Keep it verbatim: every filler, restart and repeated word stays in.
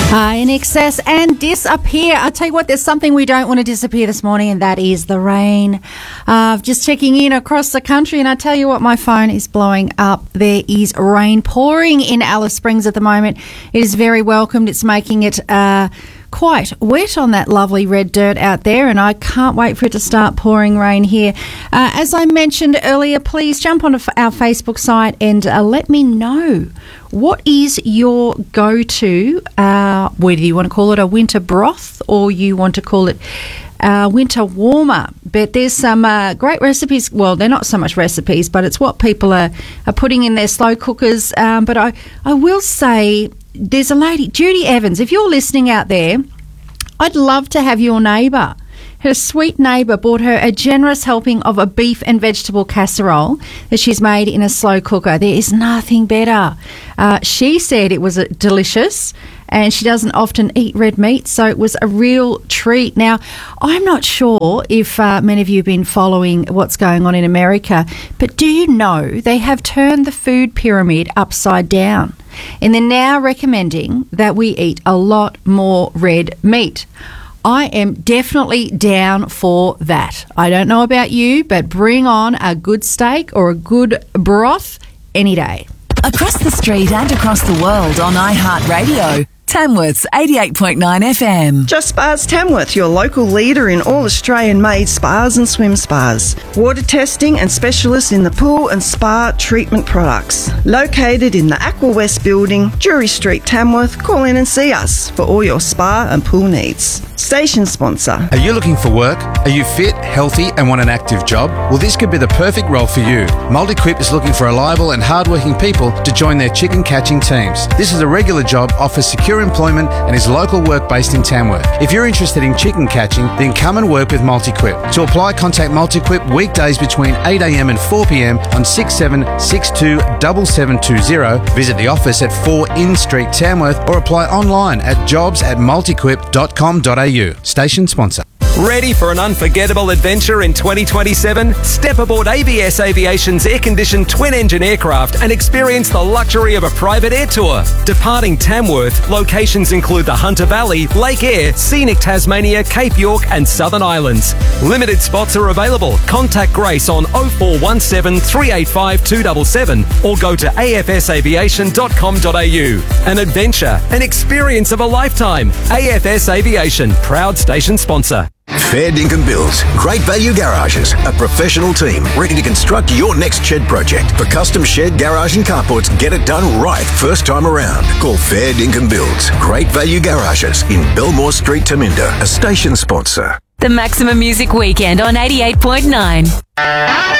Uh, in excess and disappear. I'll tell you what, there's something we don't want to disappear this morning, and that is the rain. Uh, just checking in across the country, and I tell you what, my phone is blowing up. There is rain pouring in Alice Springs at the moment. It is very welcomed. It's making it uh, quite wet on that lovely red dirt out there, and I can't wait for it to start pouring rain here. Uh, as I mentioned earlier, please jump onto our Facebook site and uh, let me know, what is your go-to, uh, whether you want to call it a winter broth or you want to call it uh, winter warmer? But there's some uh, great recipes. Well, they're not so much recipes, but it's what people are, are putting in their slow cookers. Um, but I, I will say, there's a lady, Judy Evans, if you're listening out there, I'd love to have your neighbour. Her sweet neighbour bought her a generous helping of a beef and vegetable casserole that she's made in a slow cooker. There is nothing better. Uh, she said it was uh, delicious, and she doesn't often eat red meat, so it was a real treat. Now, I'm not sure if uh, many of you have been following what's going on in America, but do you know they have turned the food pyramid upside down? And they're now recommending that we eat a lot more red meat. I am definitely down for that. I don't know about you, but bring on a good steak or a good broth any day. Across the street and across the world on iHeartRadio. Tamworth's eighty-eight point nine F M. Just Spas Tamworth, your local leader in all Australian-made spas and swim spas. Water testing and specialists in the pool and spa treatment products. Located in the Aqua West building, Drury Street, Tamworth. Call in and see us for all your spa and pool needs. Station sponsor. Are you looking for work? Are you fit, healthy and want an active job? Well, this could be the perfect role for you. Multiquip is looking for reliable and hardworking people to join their chicken catching teams. This is a regular job, offers secure employment and is local work based in Tamworth. If you're interested in chicken catching, then come and work with Multiquip. To apply, contact Multiquip weekdays between eight a m and four p m on six seven six two seven seven two zero. Visit the office at four In Street, Tamworth, or apply online at jobs at multiquip dot com dot a u. Station sponsor. Ready for an unforgettable adventure in twenty twenty-seven? Step aboard A B S Aviation's air-conditioned twin-engine aircraft and experience the luxury of a private air tour. Departing Tamworth, locations include the Hunter Valley, Lake Eyre, scenic Tasmania, Cape York and Southern Islands. Limited spots are available. Contact Grace on oh four one seven, three eight five, two seven seven or go to a f s aviation dot com dot a u. An adventure, an experience of a lifetime. A F S Aviation, proud station sponsor. Fair Dinkum Builds. Great Value Garages. A professional team ready to construct your next shed project. For custom shed, garage and carports, get it done right first time around. Call Fair Dinkum Builds. Great Value Garages in Belmore Street, Taminda. A station sponsor. The Maximum Music Weekend on eighty-eight point nine.